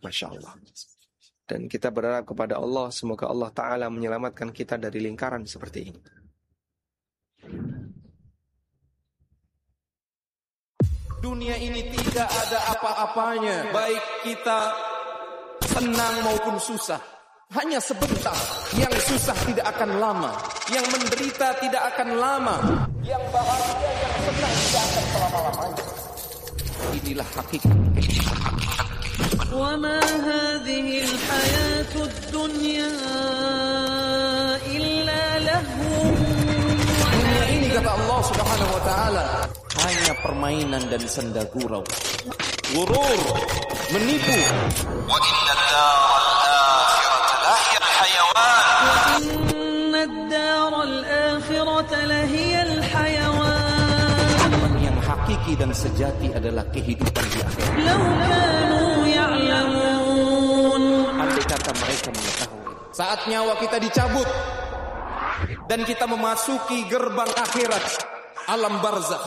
Masya Allah. Dan kita berharap kepada Allah, semoga Allah Ta'ala menyelamatkan kita dari lingkaran seperti ini. Dunia ini tidak ada apa-apanya, baik kita senang maupun susah. Hanya sebentar. Yang susah tidak akan lama, yang menderita tidak akan lama, yang bahagia, yang senang tidak akan selama-lamanya. Inilah hakikat. وَمَا هَذِهِ الْحَيَاةُ الدُّنْيَا إِلَّا لَهْوٌ. Dunia ini, kata Allah Subhanahu wa taala, hanya permainan dan senda gurau. Ghurur, menipu. Wa inna ad-daral akhirata lahiyal hayawan. Yang hakiki dan sejati adalah kehidupan di akhirat. Law kanu ya'lamun. Andai kata mereka mengetahui. Saat nyawa kita dicabut dan kita memasuki gerbang akhirat, alam barzakh,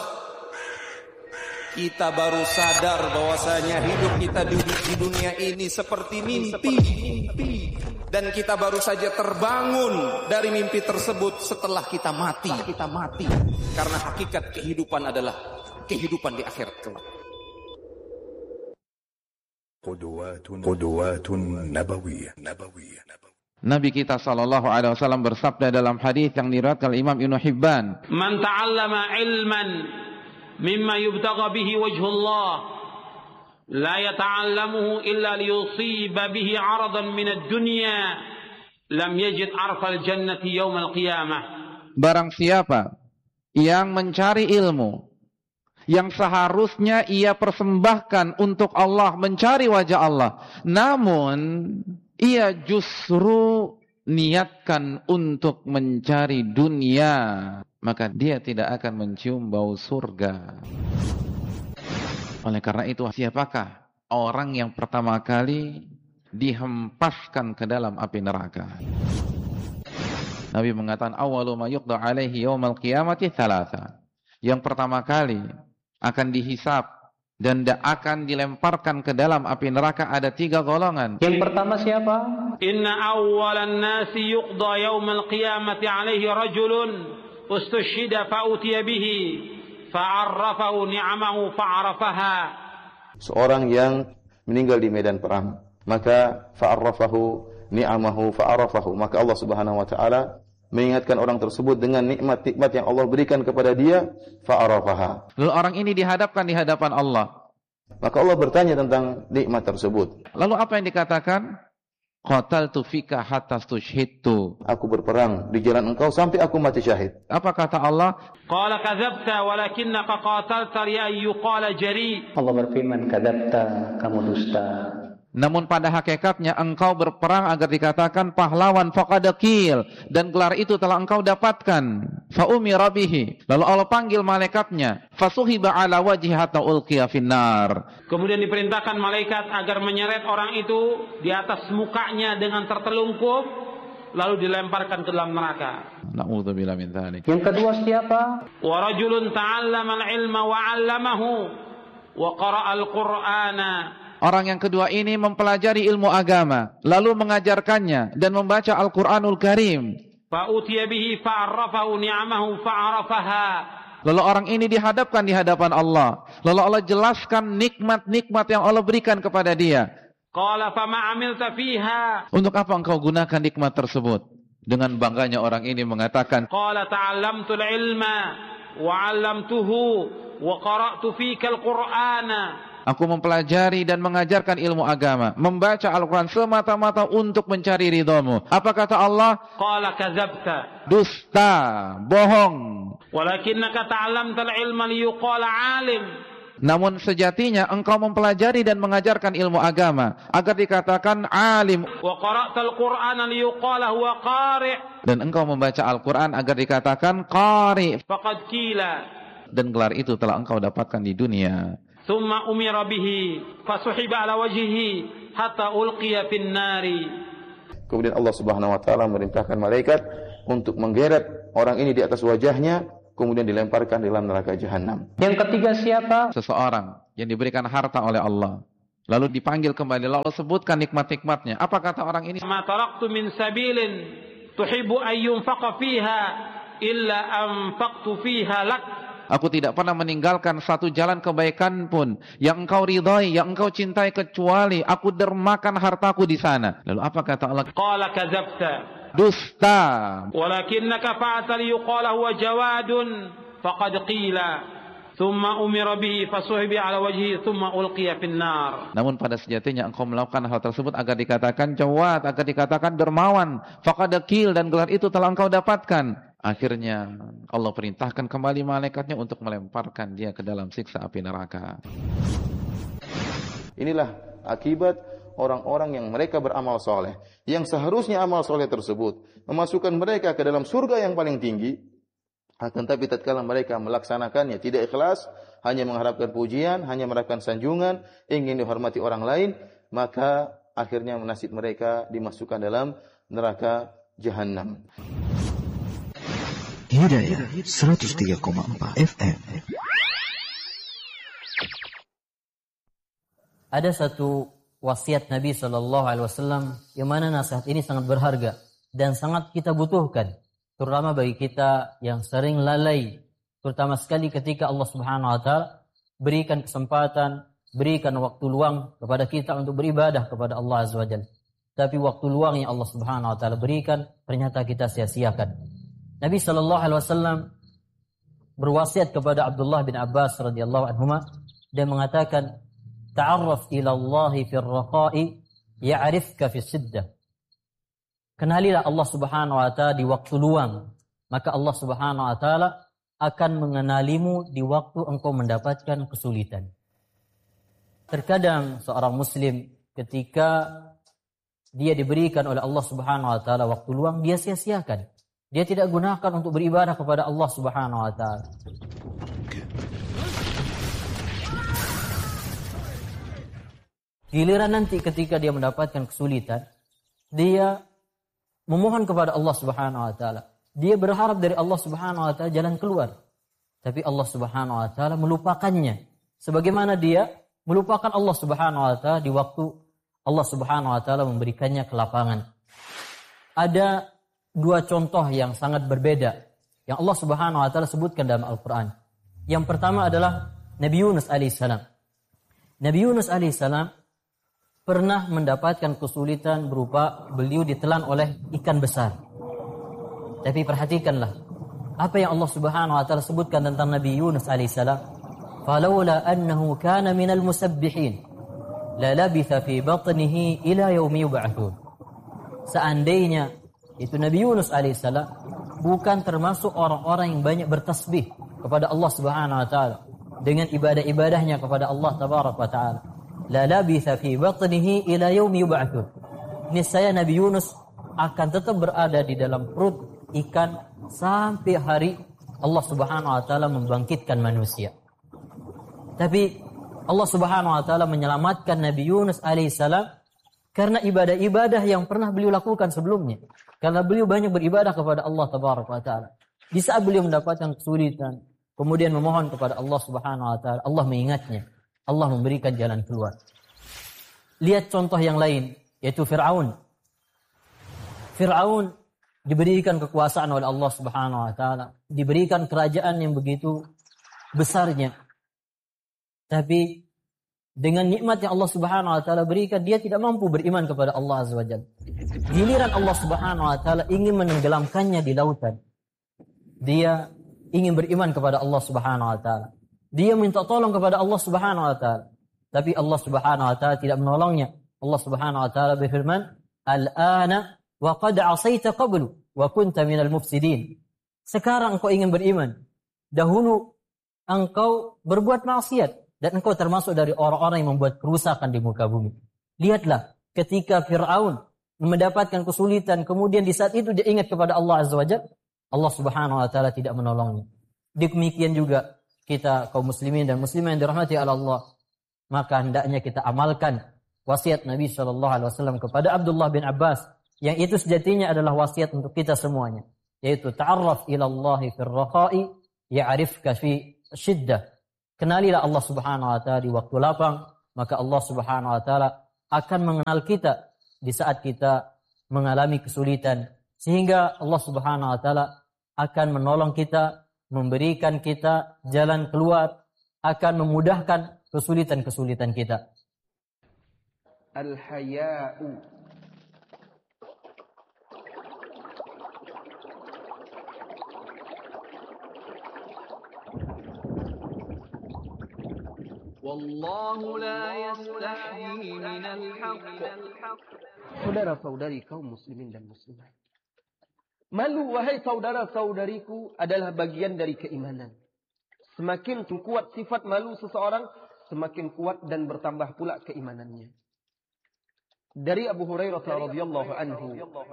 kita baru sadar bahwasanya hidup kita di dunia ini seperti mimpi. Dan kita baru saja terbangun dari mimpi tersebut setelah kita mati. Karena hakikat kehidupan adalah kehidupan di akhirat kelak. Qudwatun nabawiyah. Nabi kita sallallahu alaihi wasallam bersabda dalam hadis yang diriwayatkan oleh Imam Ibnu Hibban, "Man ta'allama ilman mimma yubtagha bihi wajhullah la yata'allamuhu illa liyusiba bihi 'aradan min ad-dunya lam yajid 'arfal jannati yaumal qiyamah." Barang siapa yang mencari ilmu yang seharusnya ia persembahkan untuk Allah, mencari wajah Allah, namun ia justru niatkan untuk mencari dunia, maka dia tidak akan mencium bau surga. Oleh karena itu, siapakah orang yang pertama kali dihempaskan ke dalam api neraka? Nabi mengatakan, awwalu ma yuqda alaihi yaumal qiyamati thalatha. Yang pertama kali akan dihisab dan akan dilemparkan ke dalam api neraka ada 3 golongan. Yang pertama siapa? Inna awwalan nasi yuqda yaumal qiyamati alaihi rajulun ustushhida fa'utiya bihi fa'arrafahu ni'amahu fa'arafaha. Seorang yang meninggal di medan perang, maka fa'arrafahu ni'amahu fa'arafahu, maka Allah Subhanahu wa taala mengingatkan orang tersebut dengan nikmat-nikmat yang Allah berikan kepada dia, fa'arafaha. Lalu orang ini dihadapkan di hadapan Allah. Maka Allah bertanya tentang nikmat tersebut. Lalu apa yang dikatakan? Qataltu fika hatta stushhidtu. Aku berperang di jalan engkau sampai aku mati syahid. Apa kata Allah? Qala kadzabta walakinnaka qatalta li ayyuqala jari. Allah berfirman, kadzabta, kamu dusta. Namun pada hakikatnya engkau berperang agar dikatakan pahlawan, faqadakil, dan gelar itu telah engkau dapatkan. Fa umira bihi. Lalu Allah panggil malaikatnya, fasuhiba ala wajhi hatta ulqiya finnar. Kemudian diperintahkan malaikat agar menyeret orang itu di atas mukanya dengan tertelungkup, lalu dilemparkan ke dalam neraka. Na'udzubillah min dzalik. Yang kedua siapa? Wa rajulun ta'allama al-ilma wa 'allamahu wa qara'a al-Qur'ana. Orang yang kedua ini mempelajari ilmu agama, lalu mengajarkannya dan membaca Al-Quranul Karim. Fa'utiya bihi fa'arrafahu ni'amahu fa'arafaha. Lalu orang ini dihadapkan di hadapan Allah. Lalu Allah jelaskan nikmat-nikmat yang Allah berikan kepada dia. Qala fama 'amilta fiha. Untuk apa engkau gunakan nikmat tersebut? Dengan bangganya orang ini mengatakan, Qala ta'allamtul ilma wa 'allamtuhu wa qara'tu fika al-Qur'ana. Aku mempelajari dan mengajarkan ilmu agama, membaca Al-Quran semata-mata untuk mencari ridhamu. Apa kata Allah? Qala kadzabta. Dusta, bohong. Walakinnaka ta'allamtal ilma liyuqala 'alim. Namun sejatinya engkau mempelajari dan mengajarkan ilmu agama agar dikatakan alim. Wa qara'tal Qur'ana liyuqala huwa qari'. Dan engkau membaca Al-Quran agar dikatakan qari'. Faqad qila. Dan gelar itu telah engkau dapatkan di dunia. Thumma umira bihi fasuhiba ala wajhihi hatta ulqiya fin nari. Kemudian Allah Subhanahu wa taala memerintahkan malaikat untuk menggeret orang ini di atas wajahnya, kemudian dilemparkan di dalam neraka jahanam. Yang ketiga siapa? Seseorang yang diberikan harta oleh Allah, Lalu dipanggil kembali, lalu sebutkan nikmat-nikmatnya. Apa kata orang ini? Ma taraktu min sabilin tuhibbu an yunfaqa fiha illa anfaqtu fiha lak. Aku tidak pernah meninggalkan satu jalan kebaikan pun yang engkau ridhai, yang engkau cintai, kecuali aku dermakan hartaku di sana. Lalu apa kata Allah? Qala kadzabta. Dusta. Walakinnaka fa'ata liyuqala huwa jawadun faqad qila thumma umira bihi fasuhibi ala wajhihi thumma ulqiya finnar. Namun pada sejatinya engkau melakukan hal tersebut agar dikatakan jawad, agar dikatakan dermawan, faqad qil, dan gelar itu telah engkau dapatkan. Akhirnya Allah perintahkan kembali malaikatnya untuk melemparkan dia ke dalam siksa api neraka. Inilah akibat orang-orang yang mereka beramal soleh, yang seharusnya amal soleh tersebut memasukkan mereka ke dalam surga yang paling tinggi. Akan tapi tatkala mereka melaksanakannya tidak ikhlas, hanya mengharapkan pujian, hanya mengharapkan sanjungan, ingin dihormati orang lain, maka akhirnya nasib mereka dimasukkan dalam neraka jahanam. Hidayah 103,4 FM. Ada satu wasiat Nabi SAW yang mana nasihat ini sangat berharga dan sangat kita butuhkan, terutama bagi kita yang sering lalai, terutama sekali ketika Allah Subhanahu Wa Taala berikan kesempatan, berikan waktu luang kepada kita untuk beribadah kepada Allah Azza wa Jalla. Tapi waktu luang yang Allah Subhanahu Wa Taala berikan ternyata kita sia-siakan. Nabi SAW berwasiat kepada Abdullah bin Abbas radhiyallahu anhuma dan mengatakan, ta'arraf ila Allahi fir raqa'i ya'rifka fis siddah. Kenalilah Allah Subhanahu wa taala di waktu luang, maka Allah Subhanahu wa taala akan mengenalimu di waktu engkau mendapatkan kesulitan. Terkadang seorang muslim ketika dia diberikan oleh Allah Subhanahu wa taala waktu luang, dia sia-siakan. Dia tidak gunakan untuk beribadah kepada Allah Subhanahu wa taala. Giliran nanti ketika dia mendapatkan kesulitan, dia memohon kepada Allah Subhanahu wa taala. Dia berharap dari Allah Subhanahu wa taala jalan keluar. Tapi Allah Subhanahu wa taala melupakannya. Sebagaimana dia melupakan Allah Subhanahu wa taala di waktu Allah Subhanahu wa taala memberikannya kelapangan. Ada dua contoh yang sangat berbeda yang Allah Subhanahu wa taala sebutkan dalam Al-Qur'an. Yang pertama adalah Nabi Yunus alaihissalam. Nabi Yunus alaihissalam pernah mendapatkan kesulitan berupa beliau ditelan oleh ikan besar. Tapi perhatikanlah apa yang Allah Subhanahu wa taala sebutkan tentang Nabi Yunus alaihissalam. Falaula annahu kana minal musabbihin la labitha fi batnihi ila yaumi yub'atsun. Seandainya itu Nabi Yunus alaihissalam bukan termasuk orang-orang yang banyak bertasbih kepada Allah Subhanahu wa taala dengan ibadah-ibadahnya kepada Allah tabaraka wa taala, la labitha fi batnihi ila yaumi yub'atsun. Niscaya Nabi Yunus akan tetap berada di dalam perut ikan sampai hari Allah Subhanahu wa taala membangkitkan manusia. Tapi Allah Subhanahu wa taala menyelamatkan Nabi Yunus alaihissalam karena ibadah-ibadah yang pernah beliau lakukan sebelumnya. Karena beliau banyak beribadah kepada Allah tabaraka wa taala. Di saat beliau mendapatkan kesulitan, kemudian memohon kepada Allah Subhanahu wa taala, Allah mengingatnya. Allah memberikan jalan keluar. Lihat contoh yang lain, yaitu Fir'aun. Fir'aun diberikan kekuasaan oleh Allah Subhanahu wa taala, diberikan kerajaan yang begitu besarnya. Tapi dengan nikmat yang Allah Subhanahu wa taala berikan, dia tidak mampu beriman kepada Allah Azza wa Jalla. Giliran Allah Subhanahu wa taala ingin menenggelamkannya di lautan, dia ingin beriman kepada Allah Subhanahu wa taala. Dia minta tolong kepada Allah Subhanahu wa taala, tapi Allah Subhanahu wa taala tidak menolongnya. Allah Subhanahu wa taala berfirman, "Al-ana wa qad 'asaita qablu wa kunta minal mufsidin." Sekarang engkau ingin beriman, dahulu engkau berbuat maksiat dan engkau termasuk dari orang-orang yang membuat kerusakan di muka bumi. Lihatlah ketika Fir'aun mendapatkan kesulitan, kemudian di saat itu dia ingat kepada Allah Azza wa Jalla, Allah Subhanahu wa taala tidak menolongnya. Demikian juga kita kaum muslimin dan muslimah yang dirahmati Allah, maka hendaknya kita amalkan wasiat Nabi SAW kepada Abdullah bin Abbas, yang itu sejatinya adalah wasiat untuk kita semuanya, yaitu ta'arraf ila Allahi fir raqa'i ya'rifka fi syiddah. Kenalilah Allah Subhanahu wa taala di waktu lapang, maka Allah Subhanahu wa taala akan mengenal kita di saat kita mengalami kesulitan, sehingga Allah Subhanahu wa taala akan menolong kita, memberikan kita jalan keluar, akan memudahkan kesulitan-kesulitan kita. Al-haya'u, Wallahu la yastahi minal haqq. Saudara-saudari kaum muslimin dan muslimat, malu, wahai saudara-saudariku, adalah bagian dari keimanan. Semakin kuat sifat malu seseorang, semakin kuat dan bertambah pula keimanannya. Dari Abu Hurairah radhiyallahu anhu,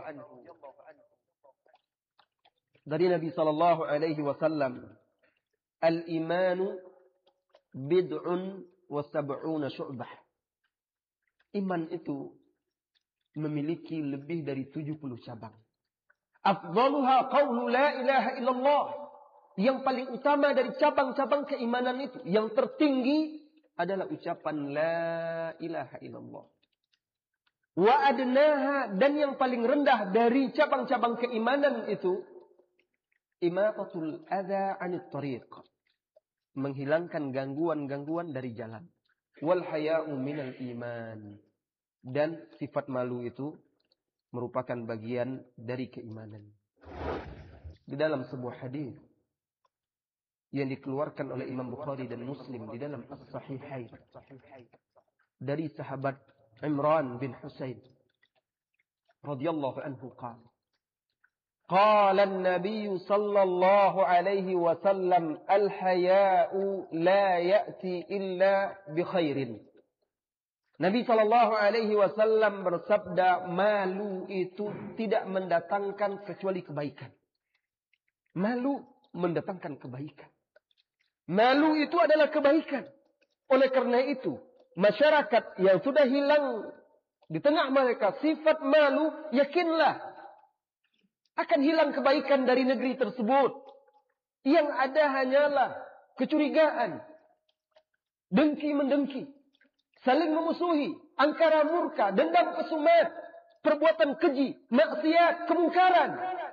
dari Nabi sallallahu alaihi wasallam, al-imanu bid'un wa sab'una syu'bah. Iman itu memiliki lebih dari 70 cabang. Afdaluha qawlu la ilaha illallah. Yang paling utama dari cabang-cabang keimanan itu, yang tertinggi adalah ucapan la ilaha illallah. Wa adnaha, dan yang paling rendah dari cabang-cabang keimanan itu, imatatul adza 'anit thariq, menghilangkan gangguan-gangguan dari jalan. Wal haya'u minal iman, dan sifat malu itu merupakan bagian dari keimanan. Di dalam sebuah hadis yang dikeluarkan oleh Imam Bukhari dan Muslim di dalam As-Sahihain, dari sahabat Imran bin Husain radhiyallahu anhu qala, qala an-nabiy sallallahu alaihi wasallam, al-haya'u la ya'ti illa bi khairin. Nabi sallallahu alaihi wasallam bersabda, malu itu tidak mendatangkan kecuali kebaikan. Malu mendatangkan kebaikan. Malu itu adalah kebaikan. Oleh karena itu, masyarakat yang sudah hilang di tengah mereka sifat malu, yakinlah akan hilang kebaikan dari negeri tersebut. Yang ada hanyalah kecurigaan, dengki-mendengki, saling memusuhi, angkara murka, dendam kesumat, perbuatan keji, maksiat, kemungkaran.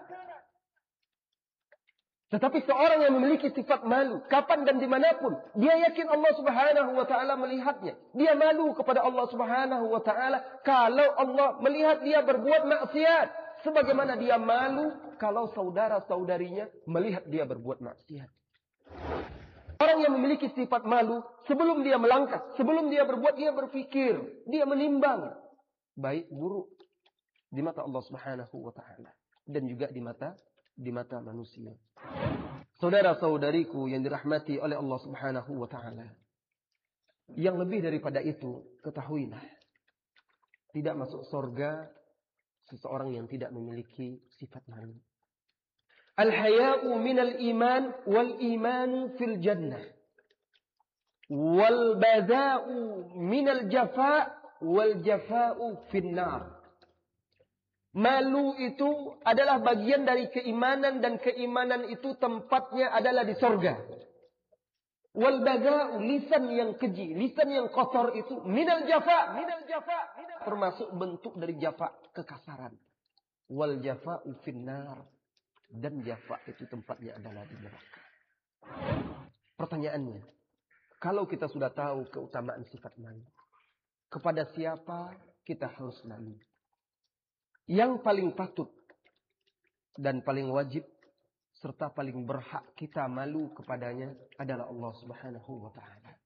Tetapi seorang yang memiliki sifat malu, kapan dan dimanapun, dia yakin Allah Subhanahu wa ta'ala melihatnya. Dia malu kepada Allah Subhanahu wa ta'ala kalau Allah melihat dia berbuat maksiat. Sebagaimana dia malu kalau saudara-saudarinya melihat dia berbuat maksiat. Orang yang memiliki sifat malu, sebelum dia melangkah, sebelum dia berbuat, dia berpikir, dia menimbang baik buruk di mata Allah Subhanahu wa ta'ala dan juga di mata manusia. Saudara-saudariku yang dirahmati oleh Allah Subhanahu wa ta'ala, yang lebih daripada itu, ketahuilah, tidak masuk surga seseorang yang tidak memiliki sifat malu. Al-haya'u minal iman, wal imanu fil jannah, wal bada'u minal jafa' wal jafa'u fil nar. Malu itu adalah bagian dari keimanan, dan keimanan itu tempatnya adalah di surga. Wal bada'u, lisan yang keji, lisan yang kotor itu minal jafa, termasuk bentuk dari jafa, kekasaran. Wal jafa'u finnar, dan jafa itu tempatnya adalah di neraka. Pertanyaannya, kalau kita sudah tahu keutamaan sifat malu, kepada siapa kita harus malu? Yang paling patut dan paling wajib serta paling berhak kita malu kepadanya adalah Allah Subhanahu wa ta'ala.